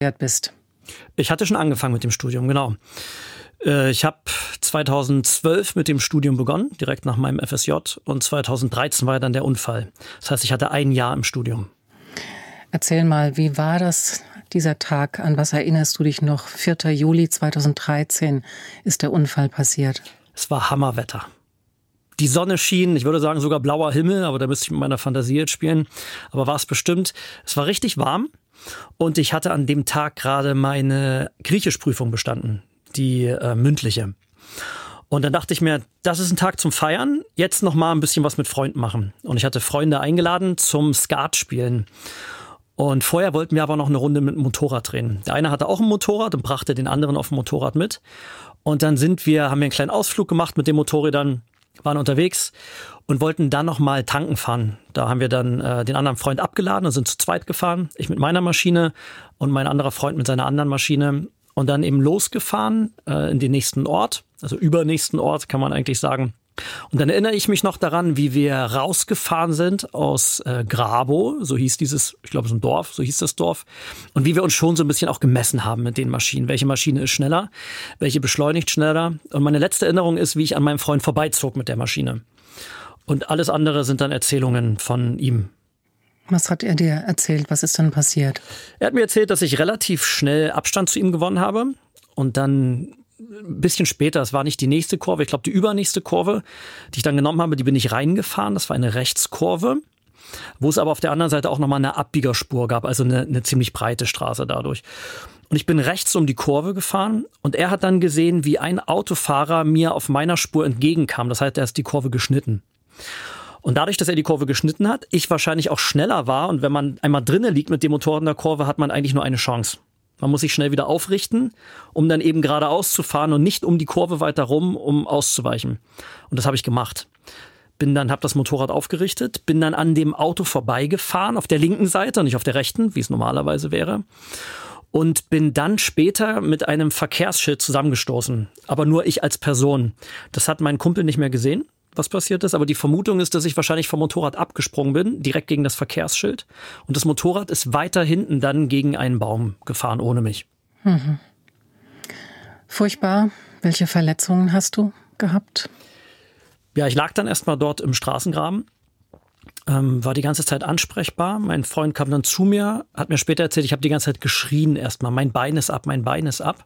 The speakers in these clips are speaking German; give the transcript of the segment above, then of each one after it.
bist. Ich hatte schon angefangen mit dem Studium, genau. Ich habe 2012 mit dem Studium begonnen, direkt nach meinem FSJ. Und 2013 war ja dann der Unfall. Das heißt, ich hatte ein Jahr im Studium. Erzähl mal, wie war das, dieser Tag? An was erinnerst du dich noch? 4. Juli 2013 ist der Unfall passiert. Es war Hammerwetter. Die Sonne schien, ich würde sagen sogar blauer Himmel, aber da müsste ich mit meiner Fantasie jetzt spielen. Aber war es bestimmt. Es war richtig warm und ich hatte an dem Tag gerade meine Griechischprüfung bestanden. Die mündliche. Und dann dachte ich mir, das ist ein Tag zum Feiern, jetzt noch mal ein bisschen was mit Freunden machen. Und ich hatte Freunde eingeladen zum Skat spielen. Und vorher wollten wir aber noch eine Runde mit dem Motorrad drehen. Der eine hatte auch ein Motorrad und brachte den anderen auf dem Motorrad mit. Und dann haben wir einen kleinen Ausflug gemacht mit den Motorrädern, waren unterwegs und wollten dann noch mal tanken fahren. Da haben wir dann den anderen Freund abgeladen und sind zu zweit gefahren. Ich mit meiner Maschine und mein anderer Freund mit seiner anderen Maschine. Und dann eben losgefahren in den nächsten Ort, also übernächsten Ort kann man eigentlich sagen. Und dann erinnere ich mich noch daran, wie wir rausgefahren sind aus Grabow, so hieß dieses, ich glaube es ist ein Dorf, so hieß das Dorf. Und wie wir uns schon so ein bisschen auch gemessen haben mit den Maschinen. Welche Maschine ist schneller, welche beschleunigt schneller. Und meine letzte Erinnerung ist, wie ich an meinem Freund vorbeizog mit der Maschine. Und alles andere sind dann Erzählungen von ihm. Was hat er dir erzählt? Was ist dann passiert? Er hat mir erzählt, dass ich relativ schnell Abstand zu ihm gewonnen habe. Und dann ein bisschen später, es war nicht die nächste Kurve, ich glaube die übernächste Kurve, die ich dann genommen habe, die bin ich reingefahren. Das war eine Rechtskurve, wo es aber auf der anderen Seite auch nochmal eine Abbiegerspur gab, also eine ziemlich breite Straße dadurch. Und ich bin rechts um die Kurve gefahren und er hat dann gesehen, wie ein Autofahrer mir auf meiner Spur entgegenkam. Das heißt, er ist die Kurve geschnitten. Und dadurch, dass er die Kurve geschnitten hat, ich wahrscheinlich auch schneller war. Und wenn man einmal drinnen liegt mit dem Motorrad in der Kurve, hat man eigentlich nur eine Chance. Man muss sich schnell wieder aufrichten, um dann eben geradeaus zu fahren und nicht um die Kurve weiter rum, um auszuweichen. Und das habe ich gemacht. Habe das Motorrad aufgerichtet, bin dann an dem Auto vorbeigefahren, auf der linken Seite, nicht auf der rechten, wie es normalerweise wäre. Und bin dann später mit einem Verkehrsschild zusammengestoßen. Aber nur ich als Person. Das hat mein Kumpel nicht mehr gesehen, was passiert ist. Aber die Vermutung ist, dass ich wahrscheinlich vom Motorrad abgesprungen bin, direkt gegen das Verkehrsschild. Und das Motorrad ist weiter hinten dann gegen einen Baum gefahren, ohne mich. Mhm. Furchtbar. Welche Verletzungen hast du gehabt? Ja, ich lag dann erstmal dort im Straßengraben, war die ganze Zeit ansprechbar. Mein Freund kam dann zu mir, hat mir später erzählt, ich habe die ganze Zeit geschrien erstmal, mein Bein ist ab, mein Bein ist ab.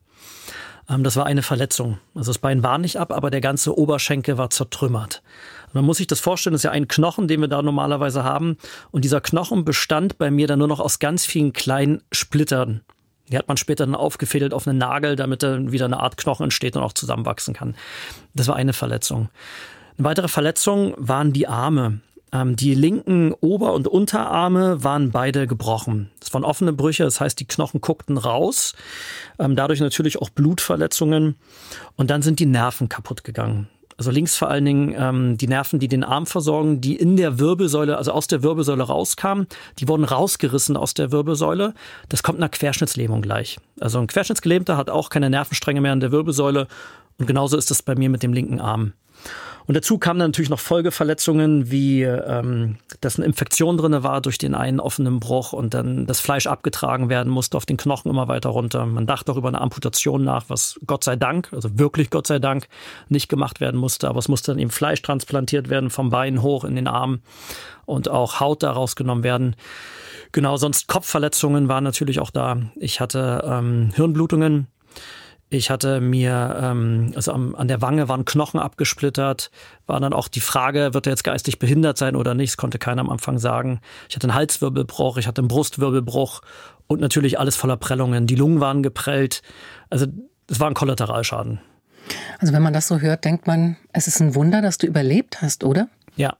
Das war eine Verletzung. Also das Bein war nicht ab, aber der ganze Oberschenkel war zertrümmert. Man muss sich das vorstellen, das ist ja ein Knochen, den wir da normalerweise haben. Und dieser Knochen bestand bei mir dann nur noch aus ganz vielen kleinen Splittern. Die hat man später dann aufgefädelt auf einen Nagel, damit dann wieder eine Art Knochen entsteht und auch zusammenwachsen kann. Das war eine Verletzung. Eine weitere Verletzung waren die Arme. Die linken Ober- und Unterarme waren beide gebrochen. Das waren offene Brüche, das heißt, die Knochen guckten raus. Dadurch natürlich auch Blutverletzungen. Und dann sind die Nerven kaputt gegangen. Also links vor allen Dingen die Nerven, die den Arm versorgen, die in der Wirbelsäule, also aus der Wirbelsäule rauskamen, die wurden rausgerissen aus der Wirbelsäule. Das kommt einer Querschnittslähmung gleich. Also ein Querschnittsgelähmter hat auch keine Nervenstränge mehr in der Wirbelsäule. Und genauso ist es bei mir mit dem linken Arm. Und dazu kamen dann natürlich noch Folgeverletzungen, wie dass eine Infektion drin war durch den einen offenen Bruch und dann das Fleisch abgetragen werden musste auf den Knochen immer weiter runter. Man dachte auch über eine Amputation nach, was Gott sei Dank, also wirklich Gott sei Dank, nicht gemacht werden musste. Aber es musste dann eben Fleisch transplantiert werden vom Bein hoch in den Arm und auch Haut da rausgenommen werden. Genau, sonst Kopfverletzungen waren natürlich auch da. Ich hatte Hirnblutungen. Ich hatte mir, also an der Wange waren Knochen abgesplittert, war dann auch die Frage, wird er jetzt geistig behindert sein oder nicht, das konnte keiner am Anfang sagen. Ich hatte einen Halswirbelbruch, ich hatte einen Brustwirbelbruch und natürlich alles voller Prellungen. Die Lungen waren geprellt, also es war ein Kollateralschaden. Also wenn man das so hört, denkt man, es ist ein Wunder, dass du überlebt hast, oder? Ja.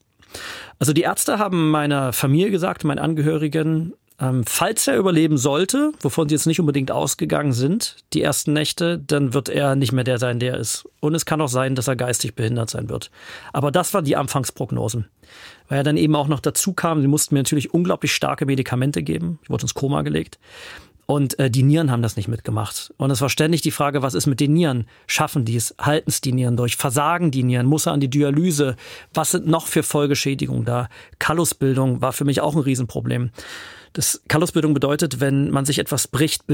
Also die Ärzte haben meiner Familie gesagt, meinen Angehörigen, falls er überleben sollte, wovon sie jetzt nicht unbedingt ausgegangen sind, die ersten Nächte, dann wird er nicht mehr der sein, der er ist. Und es kann auch sein, dass er geistig behindert sein wird. Aber das waren die Anfangsprognosen. Weil er dann eben auch noch dazu kam, sie mussten mir natürlich unglaublich starke Medikamente geben. Ich wurde ins Koma gelegt. Und die Nieren haben das nicht mitgemacht. Und es war ständig die Frage, was ist mit den Nieren? Schaffen die es? Halten es die Nieren durch? Versagen die Nieren? Muss er an die Dialyse? Was sind noch für Folgeschädigungen da? Kallusbildung war für mich auch ein Riesenproblem. Das Kallusbildung bedeutet, wenn man sich etwas bricht,